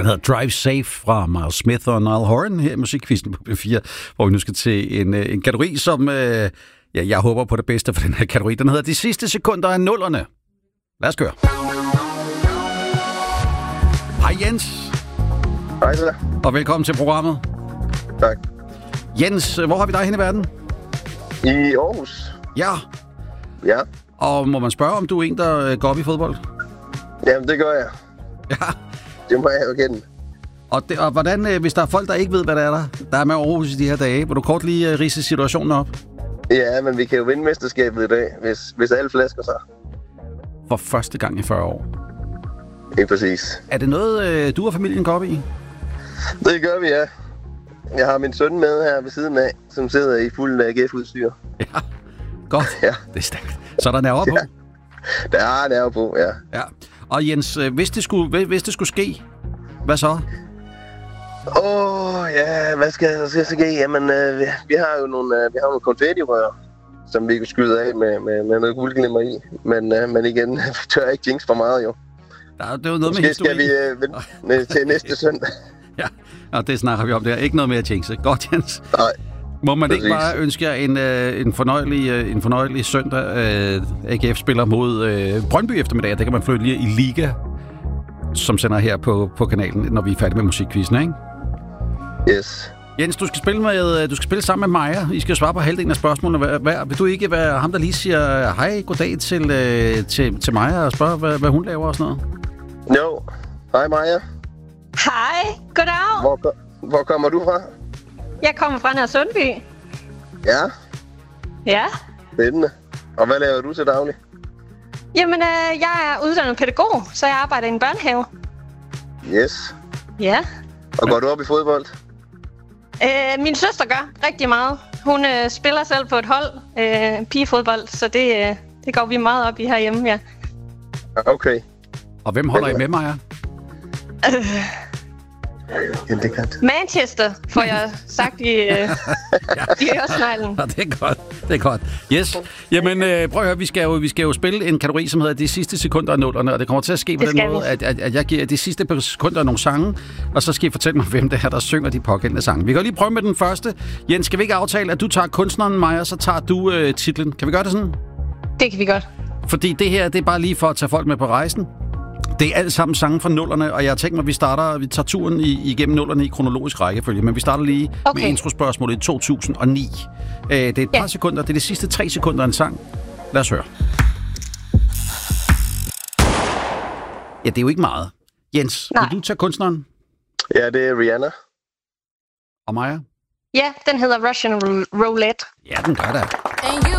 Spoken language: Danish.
hedder Drive Safe fra Miles Smith og Niall Horan her i Musikquizzen på P4, hvor vi nu skal til en kategori, som jeg håber på det bedste for den her kategori. Den hedder De sidste sekunder af nullerne. Lad os køre. Hej Jens. Hej så. Og velkommen til programmet. Tak. Jens, hvor har vi dig hen i verden? I Aarhus. Ja. Ja. Og må man spørge, om du er en, der går op i fodbold? Jamen, det gør jeg. Ja. Det må jeg jo kende. Og hvordan, hvis der er folk, der ikke ved, hvad der er med Aarhus i de her dage, vil du kort lige ridse situationen op? Ja, men vi kan jo vinde mesterskabet i dag, hvis alle flasker sig. For første gang i 40 år. Ikke præcis. Er det noget, du og familien går op i? Det gør vi, ja. Jeg har min søn med her ved siden af, som sidder i fuld AGF-udstyr. Ja, godt. Ja. Det er stærkt. Så er der nerver på? Ja. Der er nerver på, ja. Ja. Og Jens, hvis det skulle ske, hvad så? Ja, hvad skal der ske? Jamen, vi har jo nogle konfettirør, som vi kan skyde af med noget guldglimmer i. Men igen, vi tør ikke jinx for meget, jo. Det er jo noget måske med historik. skal vi vente til næste søndag. Ja, og det snakker vi om der. Ikke noget mere at jinxe. Godt, Jens. Nej. Må man ikke bare ønske jer en fornøjelig søndag? AGF spiller mod Brøndby eftermiddag. Det kan man følge i Liga, som sender her på kanalen, når vi er færdige med musikquizzen, ikke? Yes. Jens, du skal spille sammen med Maja. I skal svare på halvdelen af spørgsmålene. Vil du ikke være ham, der lige siger hej, goddag til Maja og spørge, hvad hun laver og sådan noget? Jo. Hej Maja. Hej, goddag. Hvor kommer du fra? Jeg kommer fra Nørresundby. Ja. Ja. Spændende. Og hvad laver du til daglig? Jamen, jeg er uddannet pædagog, så jeg arbejder i en børnehave. Yes. Ja. Og går du op i fodbold? Min søster gør rigtig meget. Hun spiller selv på et hold, pigefodbold, så det går vi meget op i herhjemme, ja. Okay. Og hvem holder I med, Maja? Manchester, får jeg sagt i øresneglen. Ja, det er godt. Yes. Jamen, prøv at høre, vi skal jo spille en kategori, som hedder De sidste sekunder af nullerne, og det kommer til at ske på den måde, at jeg giver de sidste sekunder nogle sange, og så skal I fortælle mig, hvem det er, der synger de pågældende sange. Vi kan lige prøve med den første. Jens, skal vi ikke aftale, at du tager kunstneren, Maja, så tager du titlen? Kan vi gøre det sådan? Det kan vi godt. Fordi det her, det er bare lige for at tage folk med på rejsen. Det er alt sammen sange fra nullerne, og jeg har tænkt mig, at vi tager turen igennem nullerne i kronologisk rækkefølge, men vi starter lige med introspørgsmålet i 2009. Det er et par sekunder, det er de sidste 3 sekunder af en sang. Lad os høre. Ja, det er jo ikke meget. Jens, vil du tage kunstneren? Ja, det er Rihanna. Og Maja? Ja, den hedder Russian Roulette. Ja, den gør det. And you